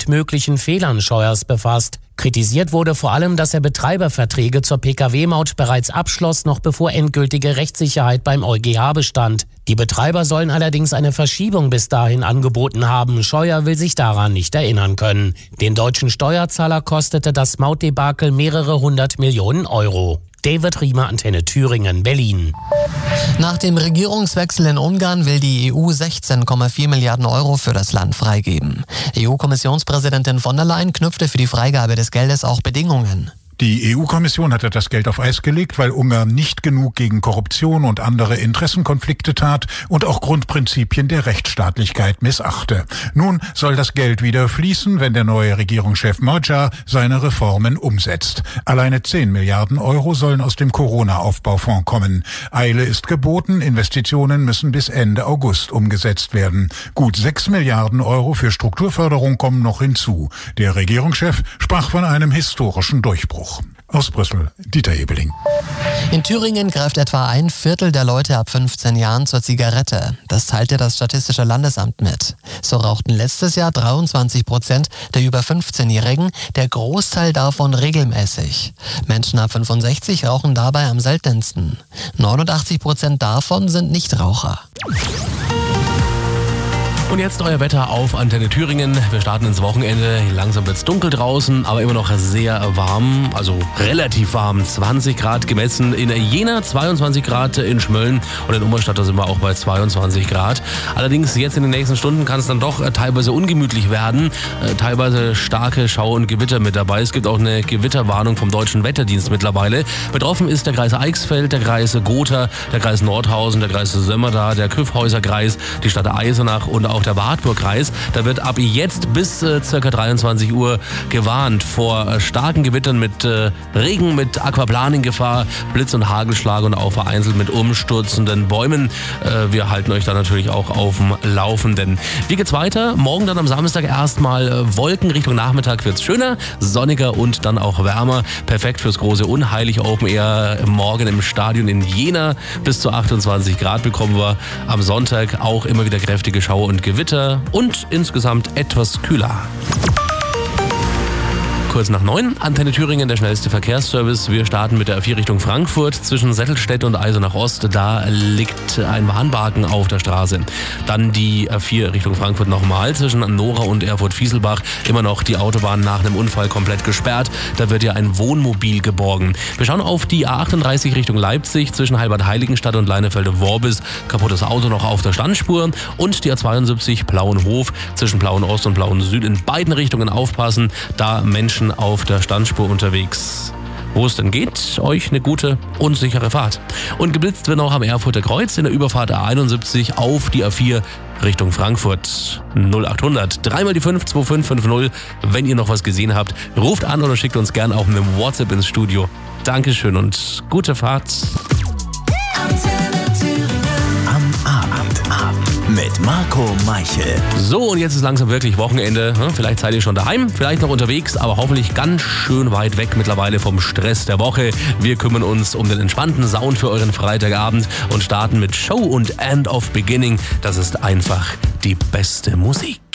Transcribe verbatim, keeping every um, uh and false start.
mit möglichen Fehlern Scheuers befasst. Kritisiert wurde vor allem, dass er Betreiberverträge zur Pkw-Maut bereits abschloss, noch bevor endgültige Rechtssicherheit beim EuGH bestand. Die Betreiber sollen allerdings eine Verschiebung bis dahin angeboten haben. Scheuer will sich daran nicht erinnern können. Den deutschen Steuerzahler kostete das Mautdebakel mehrere hundert Millionen Euro. David Riemer, Antenne Thüringen, Berlin. Nach dem Regierungswechsel in Ungarn will die E U sechzehn Komma vier Milliarden Euro für das Land freigeben. E U-Kommissionspräsidentin von der Leyen knüpfte für die Freigabe des Geldes auch Bedingungen. Die E U-Kommission hatte das Geld auf Eis gelegt, weil Ungarn nicht genug gegen Korruption und andere Interessenkonflikte tat und auch Grundprinzipien der Rechtsstaatlichkeit missachte. Nun soll das Geld wieder fließen, wenn der neue Regierungschef Magyar seine Reformen umsetzt. Alleine zehn Milliarden Euro sollen aus dem Corona-Aufbaufonds kommen. Eile ist geboten, Investitionen müssen bis Ende August umgesetzt werden. Gut sechs Milliarden Euro für Strukturförderung kommen noch hinzu. Der Regierungschef sprach von einem historischen Durchbruch. Aus Brüssel, Dieter Ebeling. In Thüringen greift etwa ein Viertel der Leute ab fünfzehn Jahren zur Zigarette. Das teilte das Statistische Landesamt mit. So rauchten letztes Jahr dreiundzwanzig Prozent der über fünfzehnjährigen, der Großteil davon regelmäßig. Menschen ab fünfundsechzig rauchen dabei am seltensten. neunundachtzig Prozent davon sind Nichtraucher. Und jetzt euer Wetter auf Antenne Thüringen. Wir starten ins Wochenende. Langsam wird's dunkel draußen, aber immer noch sehr warm. Also relativ warm. zwanzig Grad gemessen in Jena, zweiundzwanzig Grad in Schmölln und in Ummerstadt, da sind wir auch bei zweiundzwanzig Grad. Allerdings jetzt in den nächsten Stunden kann es dann doch teilweise ungemütlich werden. Teilweise starke Schau- und Gewitter mit dabei. Es gibt auch eine Gewitterwarnung vom Deutschen Wetterdienst mittlerweile. Betroffen ist der Kreis Eichsfeld, der Kreis Gotha, der Kreis Nordhausen, der Kreis Sömmerda, der Kyffhäuser-Kreis, die Stadt Eisenach und auch der Wartburg-Kreis. Da wird ab jetzt bis äh, ca. dreiundzwanzig Uhr gewarnt vor äh, starken Gewittern mit äh, Regen, mit Aquaplaning-Gefahr, Blitz- und Hagelschlag und auch vereinzelt mit umstürzenden Bäumen. Äh, wir halten euch da natürlich auch auf dem Laufenden. Wie geht's weiter? Morgen dann am Samstag erstmal äh, Wolken. Richtung Nachmittag wird's schöner, sonniger und dann auch wärmer. Perfekt fürs große Unheilig Open Air morgen im Stadion in Jena. Bis zu achtundzwanzig Grad bekommen wir. Am Sonntag auch immer wieder kräftige Schauer und Gewitter und insgesamt etwas kühler. Kurz nach neun, Antenne Thüringen, der schnellste Verkehrsservice. Wir starten mit der A vier Richtung Frankfurt. Zwischen Settelstedt und Eisenach Ost, da liegt ein Warnbalken auf der Straße. Dann die A vier Richtung Frankfurt nochmal. Zwischen Nora und Erfurt-Fieselbach immer noch die Autobahn nach einem Unfall komplett gesperrt. Da wird ja ein Wohnmobil geborgen. Wir schauen auf die A achtunddreißig Richtung Leipzig. Zwischen Heilbad-Heiligenstadt und Leinefelde-Worbis. Kaputtes Auto noch auf der Standspur. Und die A zweiundsiebzig Plauenhof. Zwischen Plauen-Ost und Plauen-Süd in beiden Richtungen aufpassen. Da Menschen auf der Standspur unterwegs. Wo es denn geht, euch eine gute und sichere Fahrt. Und geblitzt wird noch am Erfurter Kreuz in der Überfahrt A einundsiebzig auf die A vier Richtung Frankfurt. null achthundert, dreimal die fünf, zwei fünf fünf null. Wenn ihr noch was gesehen habt, ruft an oder schickt uns gerne auch mit dem WhatsApp ins Studio. Dankeschön und gute Fahrt. Am Abend, Abend mit Marco Meichel. So, und jetzt ist langsam wirklich Wochenende. Vielleicht seid ihr schon daheim, vielleicht noch unterwegs, aber hoffentlich ganz schön weit weg mittlerweile vom Stress der Woche. Wir kümmern uns um den entspannten Sound für euren Freitagabend und starten mit Show und End of Beginning. Das ist einfach die beste Musik.